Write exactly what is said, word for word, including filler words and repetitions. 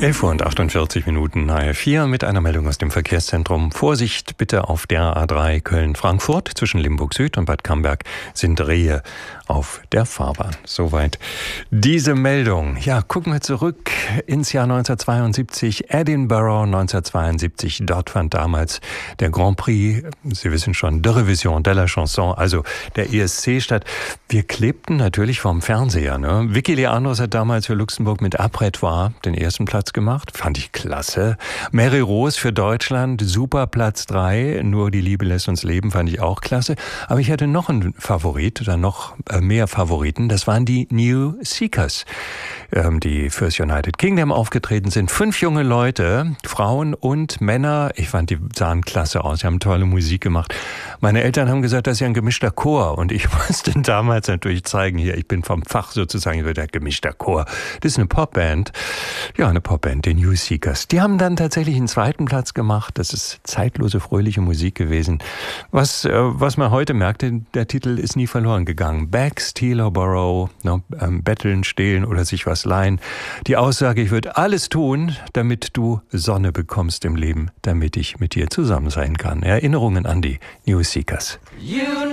elf Uhr und achtundvierzig Minuten, H R vier mit einer Meldung aus dem Verkehrszentrum. Vorsicht bitte auf der A drei Köln-Frankfurt. Zwischen Limburg Süd und Bad Camberg sind Rehe auf der Fahrbahn. Soweit diese Meldung. Ja, gucken wir zurück ins Jahr neunzehnhundertzweiundsiebzig. Edinburgh neunzehnhundertzweiundsiebzig. Dort fand damals der Grand Prix, Sie wissen schon, de Revision de la Chanson, also der E S C statt. Wir klebten natürlich vorm Fernseher. Ne? Vicky Leandros hat damals für Luxemburg mit Apretoire den ersten Platz gemacht. Fand ich klasse. Mary Rose für Deutschland, super Platz drei. Nur die Liebe lässt uns leben, fand ich auch klasse. Aber ich hatte noch einen Favorit oder noch mehr Favoriten. Das waren die New Seekers, die fürs United Kingdom aufgetreten sind. Fünf junge Leute, Frauen und Männer. Ich fand, die sahen klasse aus. Sie haben tolle Musik gemacht. Meine Eltern haben gesagt, das ist ja ein gemischter Chor. Und ich musste damals natürlich zeigen, hier, ich bin vom Fach sozusagen, ich der gemischter Chor. Das ist eine Popband. Ja, eine Popband, die New Seekers. Die haben dann tatsächlich einen zweiten Platz gemacht. Das ist zeitlose, fröhliche Musik gewesen. Was, äh, was man heute merkt, der Titel ist nie verloren gegangen. Beg, Steal or Borrow, ne, ähm, betteln, stehlen oder sich was leihen. Die Aussage, ich würde alles tun, damit du Sonne bekommst im Leben, damit ich mit dir zusammen sein kann. Erinnerungen an die New Seekers. You